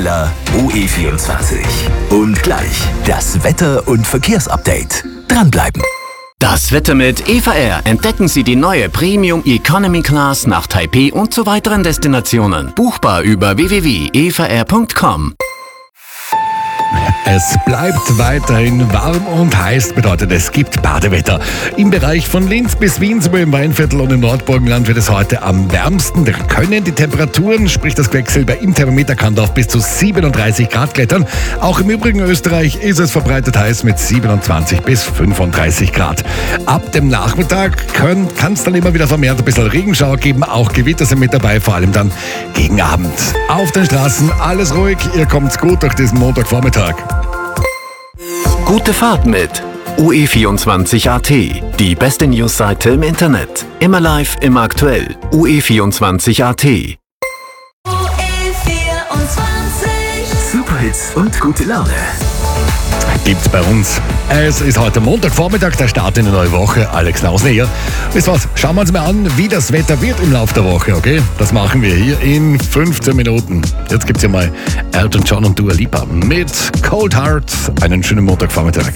schneller OE24. Und gleich das Wetter- und Verkehrsupdate. Dranbleiben. Das Wetter mit Eva Air. Entdecken Sie die neue Premium Economy Class nach Taipei und zu weiteren Destinationen. Buchbar über www.evaair.com. Es bleibt weiterhin warm und heiß, bedeutet es gibt Badewetter. Im Bereich von Linz bis Wien, sowohl im Weinviertel und im Nordburgenland wird es heute am wärmsten. Da können die Temperaturen, sprich das Quecksilber im Thermometer, kann auf bis zu 37 Grad klettern. Auch im übrigen Österreich ist es verbreitet heiß mit 27 bis 35 Grad. Ab dem Nachmittag kann es dann immer wieder vermehrt ein bisschen Regenschauer geben. Auch Gewitter sind mit dabei, vor allem dann gegen Abend. Auf den Straßen alles ruhig, ihr kommt's gut durch diesen Montagvormittag. Gute Fahrt mit OE24.at. Die beste Newsseite im Internet. Immer live, immer aktuell. OE24.at. Superhits und gute Laune. Gibt's bei uns. Es ist heute Montagvormittag, der Start in die neue Woche. Alex Nausner hier. Wisst was, schauen wir uns mal an, wie das Wetter wird im Laufe der Woche, okay? Das machen wir hier in 15 Minuten. Jetzt gibt's ja mal Elton John und Dua Lipa mit Cold Heart. Einen schönen Montagvormittag.